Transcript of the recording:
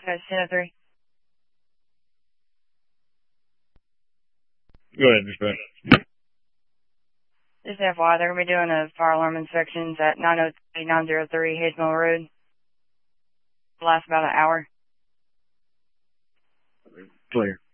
Dispatch 1003. Go ahead, dispatch. Just FYI, they're going to be doing a fire alarm inspections at 903 Hedge Mill Road. It'll last about an hour. Clear.